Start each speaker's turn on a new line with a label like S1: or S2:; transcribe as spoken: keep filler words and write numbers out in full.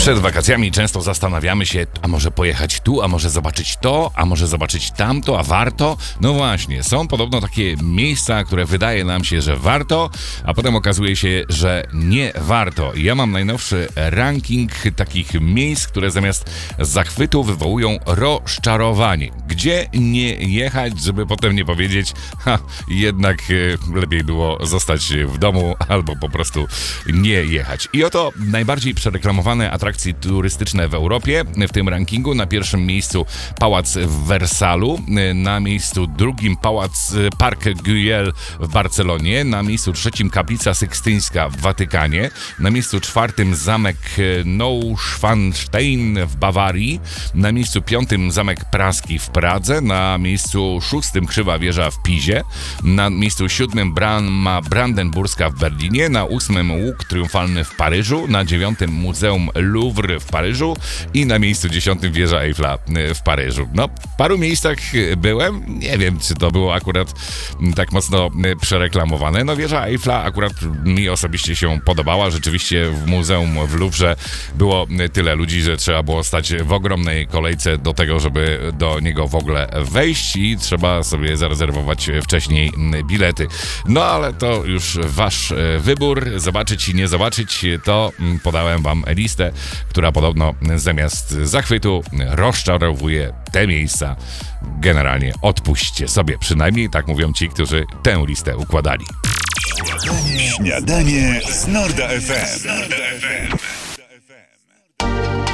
S1: Przed wakacjami często zastanawiamy się, a może pojechać tu, a może zobaczyć to, a może zobaczyć tamto, a warto? No właśnie, są podobno takie miejsca, które wydaje nam się, że warto, a potem okazuje się, że nie warto. Ja mam najnowszy ranking takich miejsc, które zamiast zachwytu wywołują rozczarowanie. Gdzie nie jechać, żeby potem nie powiedzieć, ha, jednak e, lepiej było zostać w domu albo po prostu nie jechać. I oto najbardziej przereklamowane atrakcje turystyczne w Europie. W tym rankingu na pierwszym miejscu Pałac w Wersalu, na miejscu drugim Pałac Park Güell w Barcelonie, na miejscu trzecim Kaplica Sykstyńska w Watykanie, na miejscu czwartym Zamek Neuschwanstein w Bawarii, na miejscu piątym Zamek Praski w Pradze, na miejscu szóstym Krzywa Wieża w Pizie, na miejscu siódmym Brama Brandenburska w Berlinie, na ósmym Łuk Triumfalny w Paryżu, na dziewiątym Muzeum Louvre w Paryżu i na miejscu dziesiątym Wieża Eiffla w Paryżu. No, w paru miejscach byłem, nie wiem, czy to było akurat tak mocno przereklamowane. No, Wieża Eiffla akurat mi osobiście się podobała. Rzeczywiście w muzeum w Louvre było tyle ludzi, że trzeba było stać w ogromnej kolejce do tego, żeby do niego w ogóle wejść i trzeba sobie zarezerwować wcześniej bilety. No, ale to już wasz wybór. Zobaczyć i nie zobaczyć, to podałem wam listę, która podobno zamiast zachwytu rozczarowuje te miejsca. Generalnie odpuśćcie sobie, przynajmniej tak mówią ci, którzy tę listę układali.
S2: Śniadanie z Norda F M.